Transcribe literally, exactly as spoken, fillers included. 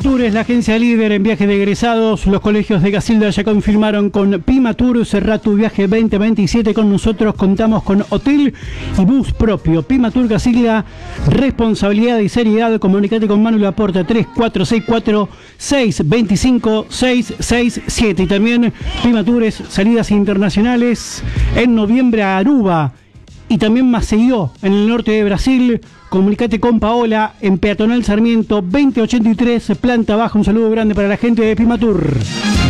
Pimatur es la agencia líder en viajes de egresados. Los colegios de Casilda ya confirmaron con Pimatur. Cerrá tu viaje veinte veintisiete con nosotros. Contamos con hotel y bus propio. Pimatur Casilda, responsabilidad y seriedad. Comunicate con Manu Laporta tres cuatro seis cuatro, seis dos cinco, seis seis siete. Y también Pimatures, salidas internacionales en noviembre a Aruba y también Maceió en el norte de Brasil. Comunicate con Paola en Peatonal Sarmiento veinte ochenta y tres, planta baja. Un saludo grande para la gente de Pimatur.